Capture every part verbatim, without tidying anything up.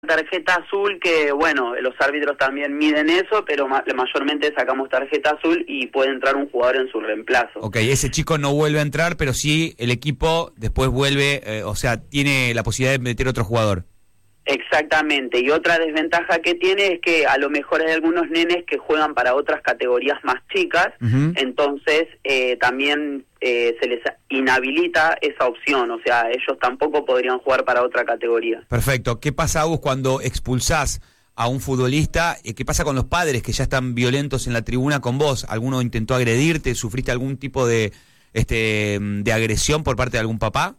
tarjeta azul, que bueno, los árbitros también miden eso, pero ma- mayormente sacamos tarjeta azul y puede entrar un jugador en su reemplazo. Ok, ese chico no vuelve a entrar, pero sí el equipo después vuelve, eh, o sea, tiene la posibilidad de meter otro jugador. Exactamente, y otra desventaja que tiene es que a lo mejor hay algunos nenes que juegan para otras categorías más chicas, uh-huh. entonces eh, también eh, se les inhabilita esa opción, o sea, ellos tampoco podrían jugar para otra categoría. Perfecto. ¿Qué pasa, Agus, cuando expulsás a un futbolista? ¿Qué pasa con los padres que ya están violentos en la tribuna con vos? ¿Alguno intentó agredirte? ¿Sufriste algún tipo de, este, de agresión por parte de algún papá?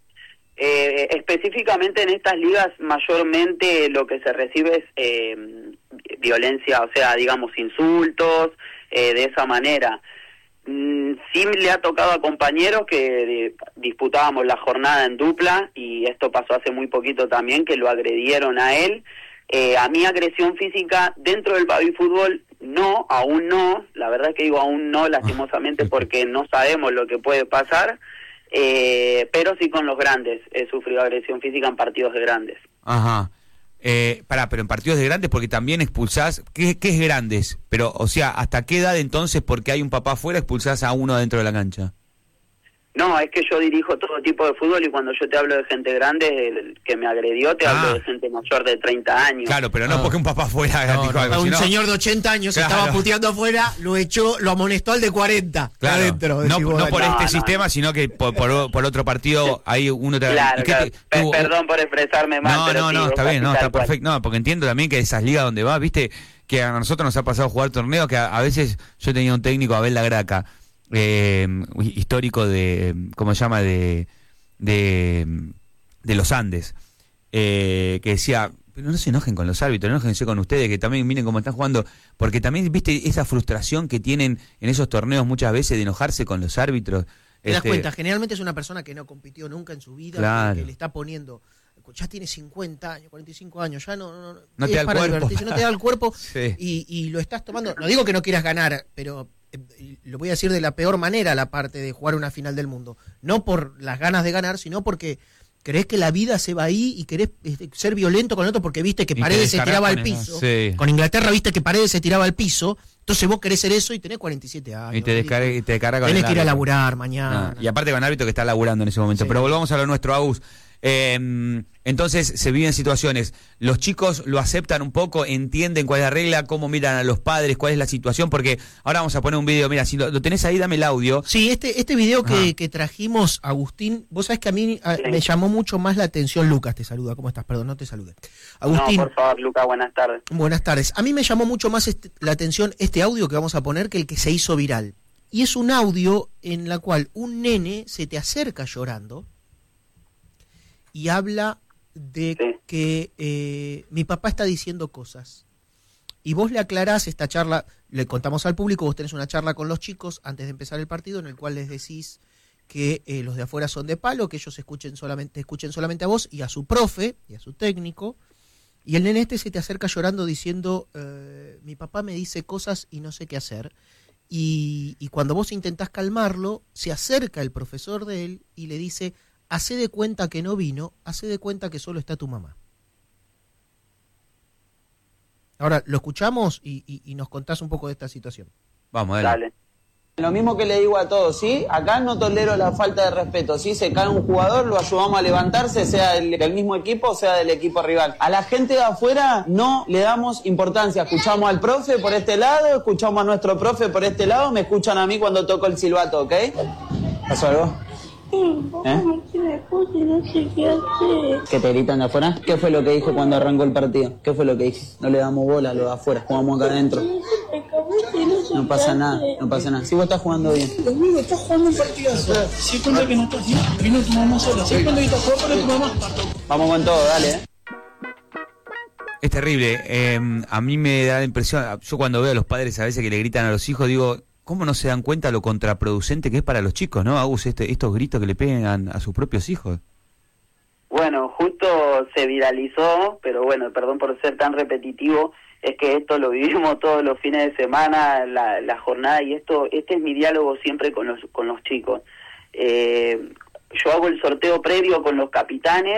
Eh, específicamente en estas ligas mayormente lo que se recibe es eh, violencia, o sea, digamos insultos, eh, de esa manera. Mm, sí le ha tocado a compañeros que eh, disputábamos la jornada en dupla, y esto pasó hace muy poquito también, que lo agredieron a él. Eh, a mí agresión física dentro del baby fútbol no, aún no, la verdad es que digo aún no, lastimosamente, porque no sabemos lo que puede pasar. Eh, pero sí con los grandes, he sufrido agresión física en partidos de grandes. Ajá. Eh, pará, pero en partidos de grandes, porque también expulsás, ¿qué, qué es grandes? Pero, o sea, ¿hasta qué edad entonces, porque hay un papá afuera, expulsás a uno dentro de la cancha? No, es que yo dirijo todo tipo de fútbol, y cuando yo te hablo de gente grande, el que me agredió, te ah. hablo de gente mayor de treinta años. Claro, pero no, no. porque un papá afuera no, dijo no, algo. Un sino... señor de ochenta años claro. estaba puteando afuera, lo echó, lo amonestó al de cuarenta. Claro, adentro, no, no por no, este no, sistema, no. sino que por, por, por otro partido hay uno... Te... Claro, claro. Te... Tú... Perdón por expresarme mal. No, pero no, sí, no, está bien, no, está cual. perfecto. No, porque entiendo también que esas ligas donde vas, viste, que a nosotros nos ha pasado jugar torneos, que a, a veces yo tenía un técnico, Abel Lagraca, Eh, histórico de, ¿cómo se llama? De, de, de los Andes, eh, que decía, pero no se enojen con los árbitros, enójense con ustedes, que también miren cómo están jugando, porque también, viste, esa frustración que tienen en esos torneos muchas veces de enojarse con los árbitros. Te das este... cuenta, generalmente es una persona que no compitió nunca en su vida, claro. que le está poniendo... ya tiene cincuenta años, cuarenta y cinco años, ya no, no, no te da el cuerpo, no te da el cuerpo sí. y, y lo estás tomando, no digo que no quieras ganar, pero eh, lo voy a decir de la peor manera, la parte de jugar una final del mundo, no por las ganas de ganar, sino porque crees que la vida se va ahí y querés este, ser violento con el otro porque viste que Paredes se tiraba al piso, sí. con Inglaterra viste que Paredes se tiraba al piso, entonces vos querés ser eso y tenés cuarenta y siete años. Y te descarga, y te descarga con tenés el que ir a árbitro. laburar mañana. No, y aparte con el árbitro que está laburando en ese momento, sí. Pero volvamos a lo nuestro, Agus. Eh, entonces se viven situaciones, los chicos lo aceptan un poco, entienden cuál es la regla, cómo miran a los padres, cuál es la situación, porque ahora vamos a poner un video, mira, si lo, lo tenés ahí, dame el audio. Sí, este este video que, que trajimos, Agustín, vos sabés que a mí a, sí. me llamó mucho más la atención. Lucas te saluda, ¿cómo estás? Perdón, no te saludé. Agustín. No, por favor, Lucas, buenas tardes. Buenas tardes. A mí me llamó mucho más este, la atención este audio que vamos a poner que el que se hizo viral. Y es un audio en la cual un nene se te acerca llorando y habla de sí. que eh, mi papá está diciendo cosas. Y vos le aclarás esta charla, le contamos al público, vos tenés una charla con los chicos antes de empezar el partido en el cual les decís que eh, los de afuera son de palo, que ellos escuchen solamente, escuchen solamente a vos y a su profe y a su técnico. Y el nene este se te acerca llorando diciendo, eh, mi papá me dice cosas y no sé qué hacer. Y, y cuando vos intentás calmarlo, se acerca el profesor de él y le dice, hacé de cuenta que no vino, hacé de cuenta que solo está tu mamá. Ahora, lo escuchamos y, y, y nos contás un poco de esta situación. Vamos, dale. Dale. Lo mismo que le digo a todos, ¿sí? Acá no tolero la falta de respeto, ¿sí? Se cae un jugador, lo ayudamos a levantarse, sea del, del mismo equipo, sea del equipo rival. A la gente de afuera no le damos importancia. Escuchamos al profe por este lado, escuchamos a nuestro profe por este lado, me escuchan a mí cuando toco el silbato, ¿ok? ¿Pasó algo? ¿Eh? No sé qué hacer. ¿Que te gritan de afuera? ¿Qué fue lo que dijo cuando arrancó el partido? ¿Qué fue lo que dijo? No le damos bola a los de afuera, jugamos acá adentro. No pasa nada, no pasa nada. Si vos estás jugando bien. Conmigo estás jugando un partidazo. Si cuenta que no estás bien, vino tu mamá sola. Si cuenta que estás jugando para tu mamá. Vamos con todo, dale, eh. Es terrible. Eh, a mí me da la impresión, yo cuando veo a los padres a veces que le gritan a los hijos, digo, ¿cómo no se dan cuenta lo contraproducente que es para los chicos, no, Agus, este, estos gritos que le pegan a sus propios hijos? Bueno, justo se viralizó, pero bueno, perdón por ser tan repetitivo, es que esto lo vivimos todos los fines de semana, la, la jornada, y esto este es mi diálogo siempre con los con los chicos. Eh, yo hago el sorteo previo con los capitanes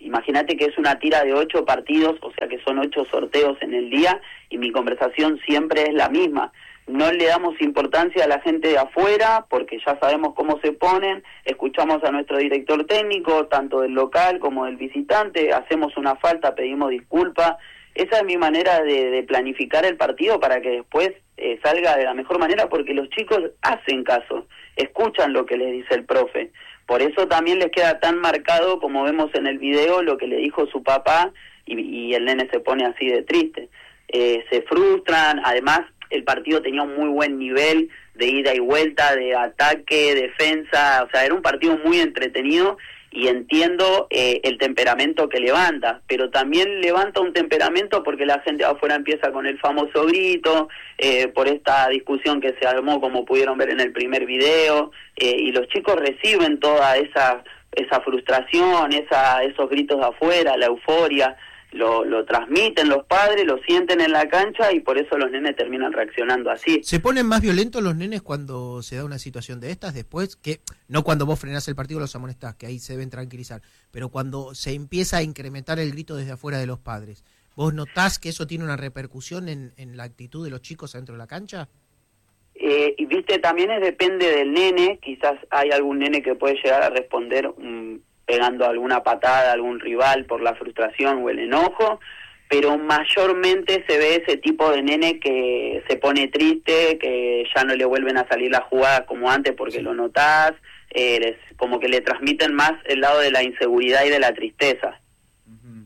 imagínate que es una tira de ocho partidos, o sea que son ocho sorteos en el día, y mi conversación siempre es la misma. No le damos importancia a la gente de afuera, porque ya sabemos cómo se ponen, escuchamos a nuestro director técnico, tanto del local como del visitante, hacemos una falta, pedimos disculpas. Esa es mi manera de, de planificar el partido para que después eh, salga de la mejor manera, porque los chicos hacen caso, escuchan lo que les dice el profe. Por eso también les queda tan marcado, como vemos en el video, lo que le dijo su papá, y, y el nene se pone así de triste. Eh, se frustran, además el partido tenía un muy buen nivel de ida y vuelta, de ataque, defensa, o sea, era un partido muy entretenido, y entiendo eh, el temperamento que levanta, pero también levanta un temperamento porque la gente afuera empieza con el famoso grito, eh, por esta discusión que se armó, como pudieron ver en el primer video, eh, y los chicos reciben toda esa esa frustración, esa esos gritos de afuera, la euforia, lo, lo transmiten los padres, lo sienten en la cancha, y por eso los nenes terminan reaccionando así. ¿Se ponen más violentos los nenes cuando se da una situación de estas después? Que no cuando vos frenás el partido los amonestás, que ahí se deben tranquilizar, pero cuando se empieza a incrementar el grito desde afuera de los padres, ¿vos notás que eso tiene una repercusión en, en la actitud de los chicos adentro de la cancha? Eh, y viste, también es depende del nene, quizás hay algún nene que puede llegar a responder um, pegando alguna patada a algún rival por la frustración o el enojo, pero mayormente se ve ese tipo de nene que se pone triste, que ya no le vuelven a salir las jugadas como antes porque sí. Lo notás, eh, les, como que le transmiten más el lado de la inseguridad y de la tristeza. Uh-huh.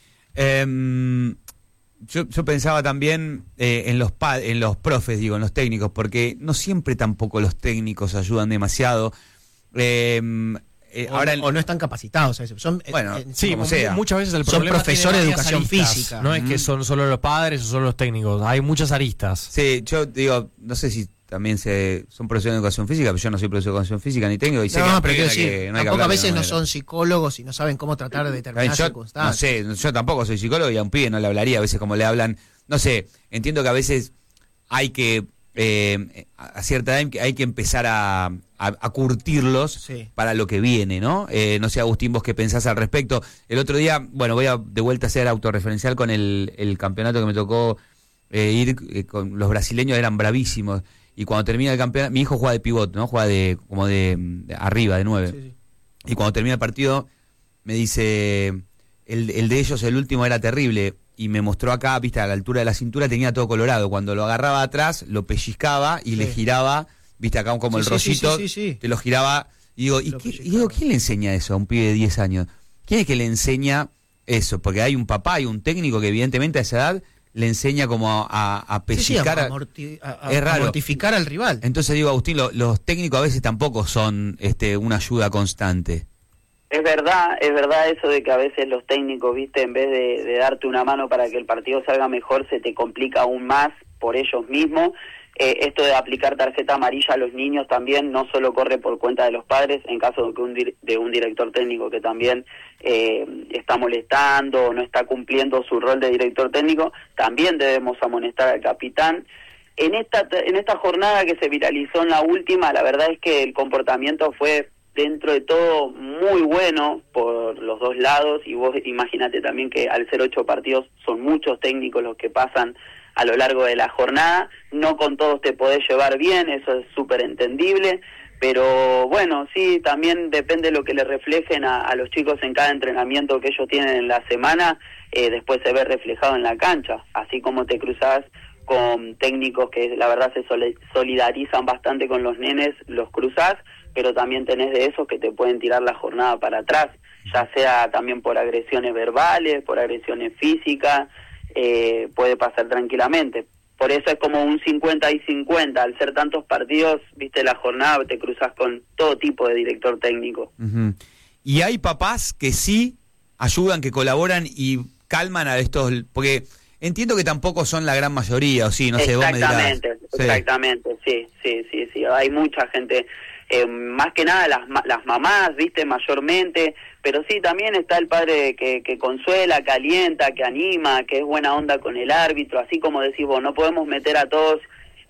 Um... Yo, yo pensaba también eh, en los pa en los profes, digo, en los técnicos, porque no siempre tampoco los técnicos ayudan demasiado. Eh, eh, o, ahora o no están capacitados. Son, bueno, eh, sí, como sea. Muchas veces el son problema profesores de educación aristas, física. No es que son solo los padres o solo los técnicos, hay muchas aristas. Sí, yo digo, no sé si también se, son profesores de educación física, pero yo no soy profesor de educación física ni técnico. Y sé no, que pero quiero que, decir, no hay tampoco que a veces de no son psicólogos y no saben cómo tratar de determinadas yo, circunstancias. No sé, yo tampoco soy psicólogo y a un pibe no le hablaría a veces como le hablan. No sé, entiendo que a veces hay que, eh, a cierta edad hay que empezar a, a, a curtirlos sí. Para lo que viene, ¿no? Eh, no sé, Agustín, vos qué pensás al respecto. El otro día, bueno, voy a de vuelta a ser autorreferencial con el, el campeonato que me tocó eh, ir, eh, con los brasileños eran bravísimos. Y cuando termina el campeonato, mi hijo juega de pivot, ¿no? Juega de como de, de arriba, de nueve. Sí, sí. Y cuando termina el partido, me dice, el, el de ellos, el último, era terrible. Y me mostró acá, viste, a la altura de la cintura tenía todo colorado. Cuando lo agarraba atrás, lo pellizcaba y sí. Le giraba, viste, acá como sí, el rollito, sí, sí, sí, sí. Te lo giraba. Y digo, ¿y, qué, y digo, ¿quién le enseña eso a un pibe de diez años? ¿Quién es que le enseña eso? Porque hay un papá y un técnico que evidentemente a esa edad le enseña como a, a pellizcar, sí, sí, a, morti- a, a, es raro. A mortificar al rival. Entonces digo, Agustín, lo, los técnicos a veces tampoco son este, una ayuda constante. Es verdad, es verdad eso de que a veces los técnicos, viste, en vez de, de darte una mano para que el partido salga mejor, se te complica aún más por ellos mismos. Eh, esto de aplicar tarjeta amarilla a los niños también no solo corre por cuenta de los padres, en caso de, que un, dir- de un director técnico que también eh, está molestando o no está cumpliendo su rol de director técnico, también debemos amonestar al capitán. En esta, en esta jornada que se viralizó en la última, la verdad es que el comportamiento fue dentro de todo muy bueno por los dos lados, y vos imagínate también que al ser ocho partidos son muchos técnicos los que pasan a lo largo de la jornada, no con todos te podés llevar bien, eso es súper entendible, pero bueno, sí, también depende de lo que le reflejen a, a los chicos en cada entrenamiento que ellos tienen en la semana, eh, después se ve reflejado en la cancha, así como te cruzás con técnicos que la verdad se solidarizan bastante con los nenes, los cruzás, pero también tenés de esos que te pueden tirar la jornada para atrás, ya sea también por agresiones verbales, por agresiones físicas, eh, puede pasar tranquilamente. Por eso es como un cincuenta y cincuenta, al ser tantos partidos, viste, la jornada te cruzas con todo tipo de director técnico. Uh-huh. Y hay papás que sí ayudan, que colaboran y calman a estos, porque entiendo que tampoco son la gran mayoría, o sí, no sé, vos me dirás. Exactamente, exactamente, sí, sí, sí, sí, hay mucha gente. Eh, más que nada las, las mamás, viste, mayormente, pero sí, también está el padre que, que consuela, que alienta, que anima, que es buena onda con el árbitro, así como decís vos, no podemos meter a todos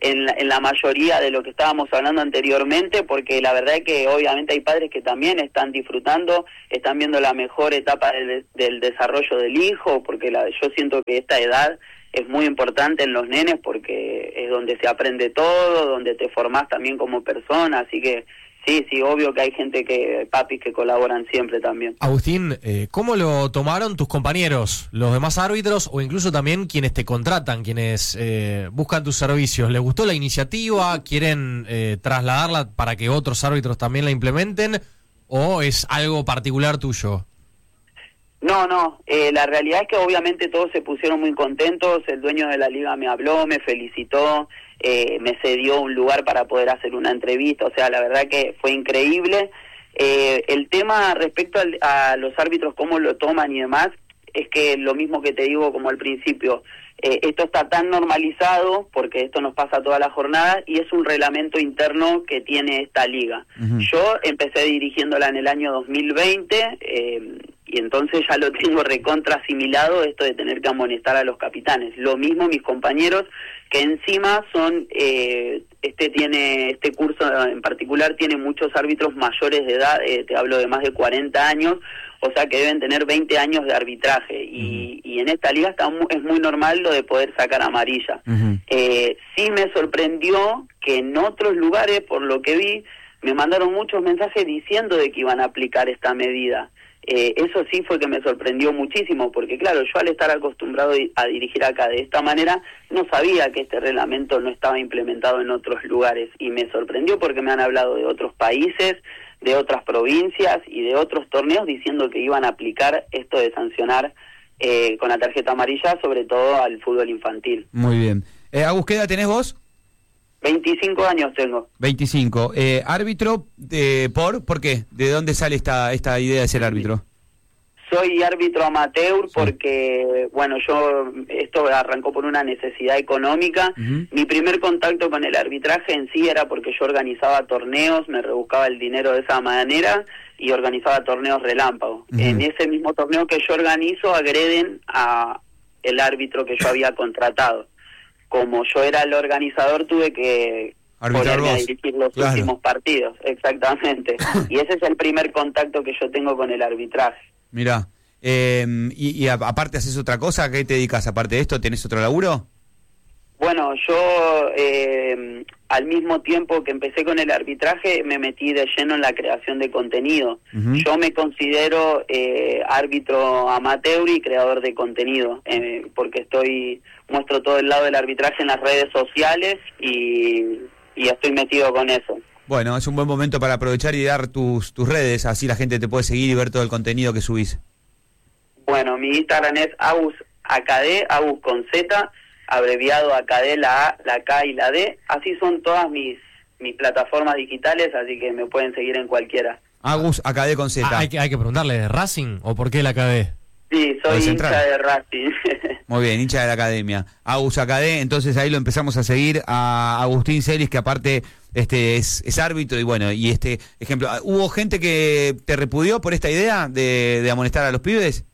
en la, en la mayoría de lo que estábamos hablando anteriormente, porque la verdad es que obviamente hay padres que también están disfrutando, están viendo la mejor etapa del, del desarrollo del hijo, porque la, yo siento que esta edad es muy importante en los nenes porque es donde se aprende todo, donde te formás también como persona, así que sí, sí, obvio que hay gente que, papis que colaboran siempre también. Agustín, eh, ¿cómo lo tomaron tus compañeros, los demás árbitros o incluso también quienes te contratan, quienes eh, buscan tus servicios? ¿Les gustó la iniciativa? ¿Quieren eh, trasladarla para que otros árbitros también la implementen? ¿O es algo particular tuyo? No, no, eh, la realidad es que obviamente todos se pusieron muy contentos, el dueño de la liga me habló, me felicitó, eh, me cedió un lugar para poder hacer una entrevista, o sea, la verdad que fue increíble. Eh, el tema respecto al, a los árbitros, cómo lo toman y demás, es que lo mismo que te digo como al principio, eh, esto está tan normalizado, porque esto nos pasa toda la jornada, y es un reglamento interno que tiene esta liga. Uh-huh. Yo empecé dirigiéndola en el año dos mil veinte, eh, y entonces ya lo tengo recontra asimilado, esto de tener que amonestar a los capitanes. Lo mismo mis compañeros, que encima son, eh, este tiene este curso en particular tiene muchos árbitros mayores de edad, eh, te hablo de más de cuarenta años, o sea que deben tener veinte años de arbitraje, y, uh-huh. y en esta liga está muy, es muy normal lo de poder sacar amarilla. Uh-huh. Eh, sí me sorprendió que en otros lugares, por lo que vi, me mandaron muchos mensajes diciendo de que iban a aplicar esta medida. Eh, eso sí fue que me sorprendió muchísimo, porque claro, yo al estar acostumbrado a dirigir acá de esta manera, no sabía que este reglamento no estaba implementado en otros lugares, y me sorprendió porque me han hablado de otros países, de otras provincias y de otros torneos diciendo que iban a aplicar esto de sancionar eh, con la tarjeta amarilla, sobre todo al fútbol infantil. Muy bien. Eh, Agus, ¿qué edad tenés vos? veinticinco años tengo. veinticinco. Eh, ¿Árbitro eh, por? ¿Por qué? ¿De dónde sale esta esta idea de ser árbitro? Soy árbitro amateur porque, sí. bueno, yo, esto arrancó por una necesidad económica. Uh-huh. Mi primer contacto con el arbitraje en sí era porque yo organizaba torneos, me rebuscaba el dinero de esa manera y organizaba torneos relámpago. Uh-huh. En ese mismo torneo que yo organizo agreden a el árbitro que yo había contratado. Como yo era el organizador, tuve que ponerme a dirigir los claro. últimos partidos, exactamente. Y ese es el primer contacto que yo tengo con el arbitraje. Mirá, eh, y, y a, aparte haces otra cosa, ¿a qué te dedicas aparte de esto? ¿Tenés otro laburo? Bueno, yo eh, al mismo tiempo que empecé con el arbitraje me metí de lleno en la creación de contenido. Uh-huh. Yo me considero eh, árbitro amateur y creador de contenido, eh, porque estoy muestro todo el lado del arbitraje en las redes sociales y, y estoy metido con eso. Bueno, es un buen momento para aprovechar y dar tus tus redes, así la gente te puede seguir y ver todo el contenido que subís. Bueno, mi Instagram es Agus Acadé, Agus con Z, abreviado Acadé, la A, la K y la D. Así son todas mis mis plataformas digitales, así que me pueden seguir en cualquiera. Agus Acadé con Z. Ah, hay, que, hay que preguntarle, ¿de Racing o por qué la Acadé? Sí, soy hincha de Racing. Muy bien, hincha de la academia. Agus Acadé, entonces ahí lo empezamos a seguir a Agustín Celis, que aparte este es, es árbitro, y bueno, y este ejemplo, ¿hubo gente que te repudió por esta idea de, de amonestar a los pibes?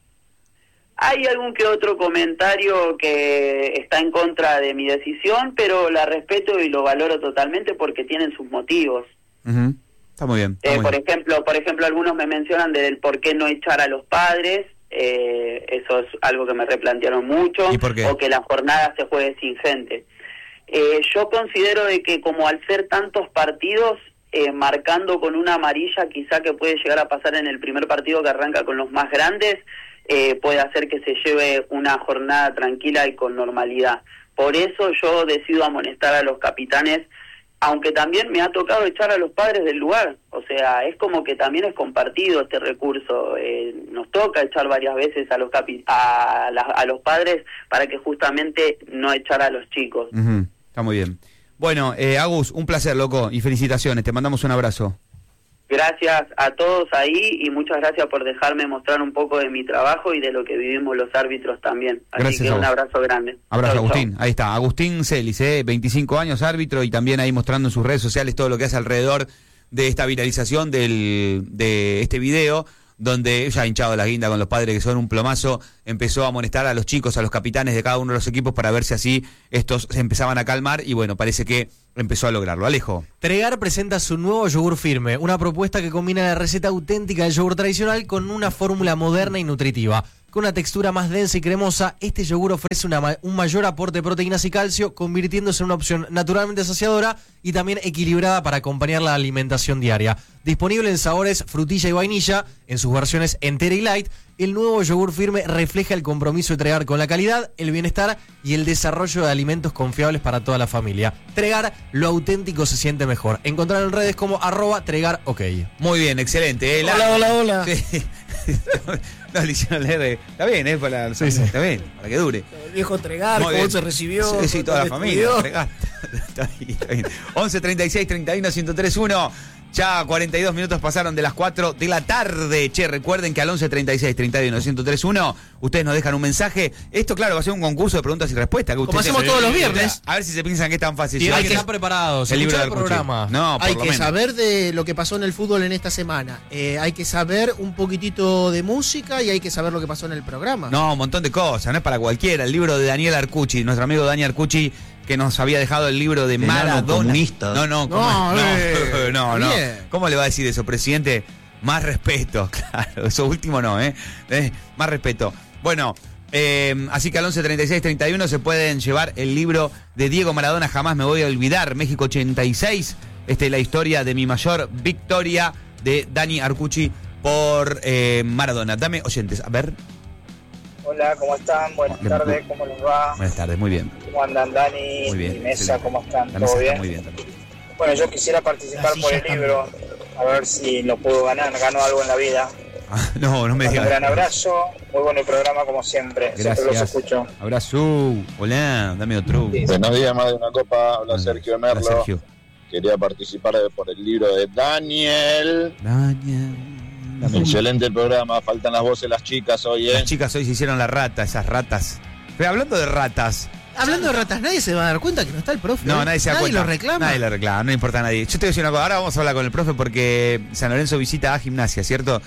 Hay algún que otro comentario que está en contra de mi decisión, pero la respeto y lo valoro totalmente porque tienen sus motivos. Uh-huh. Está muy bien. Está eh, muy por bien. ejemplo, por ejemplo, algunos me mencionan del por qué no echar a los padres. Eh, eso es algo que me replantearon mucho. ¿Y por qué? O que la jornada se juegue sin gente. Eh, yo considero de que como al ser tantos partidos, eh, marcando con una amarilla quizá que puede llegar a pasar en el primer partido que arranca con los más grandes, eh, puede hacer que se lleve una jornada tranquila y con normalidad. Por eso yo decido amonestar a los capitanes, aunque también me ha tocado echar a los padres del lugar. O sea, es como que también es compartido este recurso. Eh, nos toca echar varias veces a los capi a, la, a los padres para que justamente no echar a los chicos. Uh-huh. Está muy bien. Bueno, eh, Agus, un placer, loco, y felicitaciones. Te mandamos un abrazo. Gracias a todos ahí y muchas gracias por dejarme mostrar un poco de mi trabajo y de lo que vivimos los árbitros también. Así Gracias que un abrazo grande. Abrazo, chau, Agustín. Chau. Ahí está, Agustín Celis, eh, veinticinco años, árbitro, y también ahí mostrando en sus redes sociales todo lo que hace alrededor de esta viralización del, de este video, donde ya hinchado la guinda con los padres que son un plomazo, empezó a amonestar a los chicos, a los capitanes de cada uno de los equipos para ver si así estos se empezaban a calmar y bueno, parece que empezó a lograrlo. Alejo. Tregar presenta su nuevo yogur firme, una propuesta que combina la receta auténtica del yogur tradicional con una fórmula moderna y nutritiva. Con una textura más densa y cremosa, este yogur ofrece una, un mayor aporte de proteínas y calcio, convirtiéndose en una opción naturalmente saciadora y también equilibrada para acompañar la alimentación diaria. Disponible en sabores frutilla y vainilla, en sus versiones entera y light, el nuevo yogur firme refleja el compromiso de Tregar con la calidad, el bienestar y el desarrollo de alimentos confiables para toda la familia. Tregar, lo auténtico se siente mejor. Encontrarlo en redes como arroba Tregar OK. Muy bien, excelente. ¿eh? La... Hola, hola, hola. Sí. No, le hicieron leer. Está bien, ¿eh? Para, sí, sí. Está bien, para que dure. El viejo Tregar, Muy cómo bien. se recibió. Sí, sí, toda la familia. Tregar. Está bien, está bien. once treinta y seis treinta y uno ciento tres uno. Ya cuarenta y dos minutos pasaron de las cuatro de la tarde. Che, recuerden que al once treinta y seis treinta y uno ciento tres uno ustedes nos dejan un mensaje. Esto, claro, va a ser un concurso de preguntas y respuestas. Que Como ustedes hacemos todos los viernes. A ver si se piensan que es tan fácil. Y hay que que estar preparados. el libro Escuchar del el programa. No, por Hay lo que menos. saber de lo que pasó en el fútbol en esta semana. Eh, hay que saber un poquitito de música y hay que saber lo que pasó en el programa. No, un montón de cosas, no es para cualquiera. El libro de Daniel Arcucci, nuestro amigo Daniel Arcucci, que nos había dejado el libro de Enano Maradona. comunista. No, no, ¿cómo No, es? eh, no, no, bien. no. ¿Cómo le va a decir eso, presidente? Más respeto, claro. Eso último no, ¿eh? eh más respeto. Bueno, eh, así que al once treinta y seis treinta y uno se pueden llevar el libro de Diego Maradona, Jamás me voy a olvidar, México ochenta y seis. Esta es la historia de mi mayor victoria de Dani Arcucci por eh, Maradona. Dame oyentes, a ver. Hola, ¿cómo están? Buenas tardes, ¿cómo les va? Buenas tardes, muy bien. ¿Cómo andan Dani Muy bien, y Mesa? excelente. ¿Cómo están? La ¿Todo mesa bien? está muy bien también. Bueno, yo quisiera participar La por silla el libro, a ver si lo puedo ganar, gano algo en la vida. Ah, no, no me Un digas. gran abrazo, muy bueno el programa como siempre, siempre los Gracias. escucho. Abrazo. Hola, dame otro. Buenos días, más de una copa. Habla Hola. Sergio Hola, Merlo. Sergio. Quería participar por el libro de Daniel. Daniel. Dame un- Excelente programa. Faltan las voces de las chicas hoy, ¿eh? Las chicas hoy se hicieron la rata, esas ratas. Pero hablando de ratas, Hablando de ratas, nadie se va a dar cuenta que no está el profe. no, ¿eh? nadie se da cuenta. lo reclama. Nadie lo reclama, no importa a nadie. Yo te voy a decir una cosa, ahora vamos a hablar con el profe porque San Lorenzo visita a Gimnasia, ¿cierto?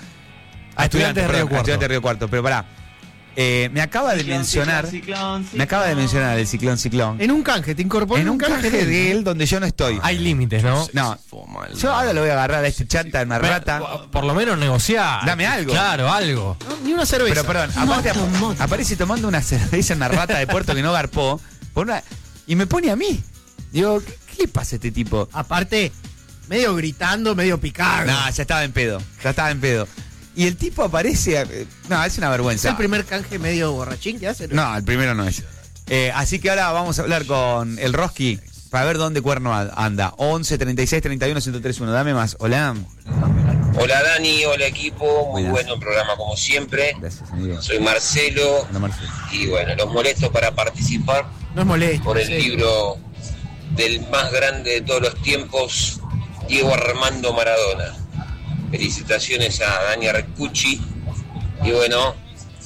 A Estudiantes de Río perdón, a Cuarto. Estudiantes de Río Cuarto, pero pará. Eh, me acaba de mencionar, me acaba de mencionar el ciclón ciclón. En un canje, te incorporó En un canje de él donde yo no estoy. Hay límites, ¿no? No, yo ahora lo voy a agarrar a este chanta en una Pero, rata. por- Por lo menos negociar. Dame algo. Claro, algo. No, ni una cerveza. Pero perdón, aparte ap- aparece tomando una cerveza en una rata de puerto que no garpó por una, y me pone a mí. Digo, ¿qué, qué le pasa a este tipo? Aparte, medio gritando, medio picado. No, ya estaba en pedo, ya estaba en pedo. Y el tipo aparece, eh, no, es una ¿Es vergüenza. el primer canje medio borrachín que hace? No, el primero no es. Eh, así que ahora vamos a hablar con el Roski para ver dónde cuerno a- anda. once treinta y seis treinta y uno ciento tres uno. Dame más. Hola. Hola Dani, hola equipo, muy Buenas. bueno el programa como siempre. Gracias, amigo. Soy Marcelo Hola, Marcelo. y bueno, los molesto para participar No es molesto. por el sí. libro del más grande de todos los tiempos, Diego Armando Maradona. Felicitaciones a Dani Arcucci y bueno,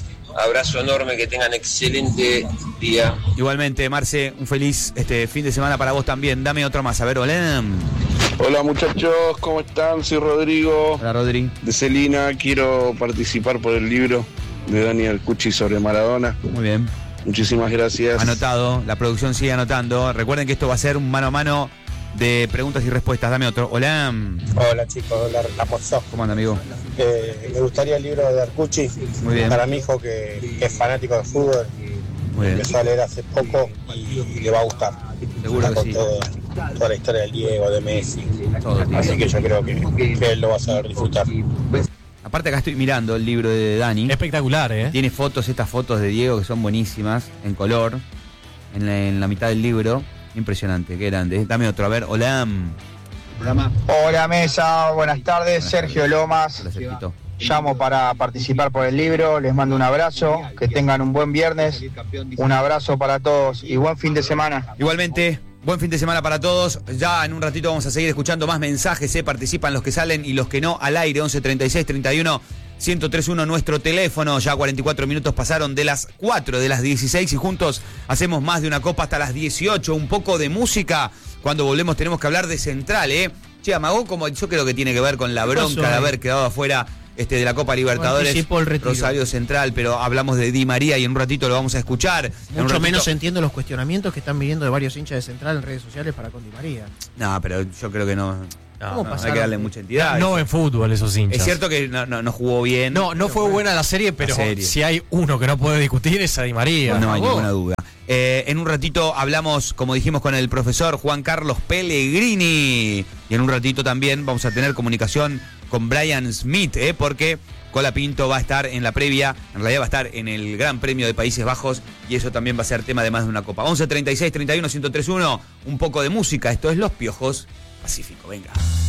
abrazo enorme, que tengan excelente día. Igualmente, Marce, un feliz este fin de semana para vos también. Dame otro más. A ver, hola. Hola, muchachos. ¿Cómo están? Soy Rodrigo Hola, Rodri. de Celina. Quiero participar por el libro de Daniel Cucci sobre Maradona. Muy bien. Muchísimas gracias. Anotado, la producción sigue anotando. Recuerden que esto va a ser un mano a mano de preguntas y respuestas. Dame otro. Hola. Hola chicos, hola Ramosó. ¿Cómo anda, amigo? Eh, me gustaría el libro de Arcucci, Muy bien. para mi hijo que, que es fanático de fútbol, Muy bien. empezó a leer hace poco y, y le va a gustar. Seguro que Con sí. todo- toda la historia del Diego, de Messi. Todo, tío. Así que yo creo que, que él lo va a saber disfrutar. Aparte acá estoy mirando el libro de Dani. Espectacular, ¿eh? Tiene fotos, estas fotos de Diego que son buenísimas, en color, en la, en la mitad del libro. Impresionante, qué grande. Dame otro, a ver, hola. Hola Mesa, buenas tardes, Sergio Lomas. Hola, Sergito. Llamo para participar por el libro, les mando un abrazo, que tengan un buen viernes, un abrazo para todos y buen fin de semana. Igualmente, buen fin de semana para todos. Ya en un ratito vamos a seguir escuchando más mensajes. ¿eh? Participan los que salen y los que no al aire. once treinta y seis treinta y uno ciento tres uno nuestro teléfono. Ya cuarenta y cuatro minutos pasaron de las cuatro, de las dieciséis, y juntos hacemos más de una copa hasta las dieciocho. Un poco de música. Cuando volvemos tenemos que hablar de Central, ¿eh? Che, Amagó, como yo creo que tiene que ver con la ¿Qué bronca pasó de ahí? haber quedado afuera este, de la Copa Libertadores, Anticipó el retiro. Rosario Central, pero hablamos de Di María y en un ratito lo vamos a escuchar. En un Mucho ratito... menos entiendo los cuestionamientos que están viniendo de varios hinchas de Central en redes sociales para con Di María. No, pero yo creo que no, ¿Cómo no, no hay pasaron? que darle mucha entidad. No en fútbol esos hinchas. Es cierto que no, no, no jugó bien. No, no fue buena la serie, pero La serie. si hay uno que no puede discutir es a Di María. No hay favor. ninguna duda. Eh, en un ratito hablamos, como dijimos, con el profesor Juan Carlos Pellegrini. Y en un ratito también vamos a tener comunicación con Brian Smith, eh, porque Colapinto va a estar en la previa, en realidad va a estar en el Gran Premio de Países Bajos y eso también va a ser tema de más de una copa. once treinta y seis treinta y uno ciento tres uno, un poco de música. Esto es Los Piojos Pacífico. Venga.